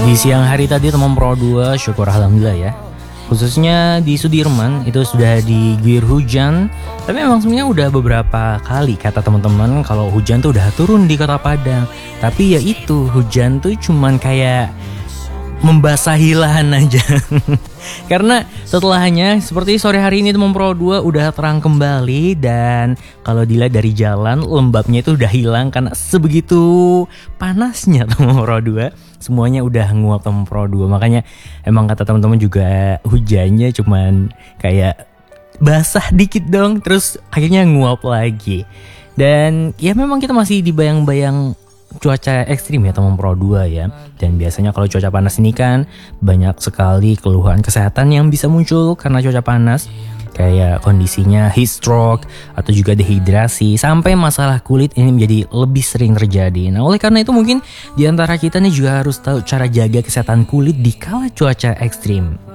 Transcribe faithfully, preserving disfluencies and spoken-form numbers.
Di siang hari tadi teman Pro dua, syukur alhamdulillah ya. Khususnya di Sudirman itu sudah diguyur hujan. Tapi memang sebenarnya udah beberapa kali kata teman-teman kalau hujan tuh udah turun di Kota Padang. Tapi ya itu, hujan tuh cuman kayak membasahi lahan aja. Karena setelahnya seperti sore hari ini teman Pro dua udah terang kembali. Dan kalau dilihat dari jalan, lembabnya itu udah hilang karena sebegitu panasnya teman Pro dua. Semuanya udah nguap teman Pro dua. Makanya emang kata teman-teman juga hujannya cuman kayak basah dikit dong, terus akhirnya nguap lagi. Dan ya memang kita masih dibayang-bayang cuaca ekstrim ya teman Pro dua ya. Dan biasanya kalau cuaca panas ini kan banyak sekali keluhan kesehatan yang bisa muncul karena cuaca panas. Kayak kondisinya heat stroke atau juga dehidrasi, sampai masalah kulit ini menjadi lebih sering terjadi. Nah oleh karena itu mungkin diantara kita nih juga harus tahu cara jaga kesehatan kulit di kala cuaca ekstrim.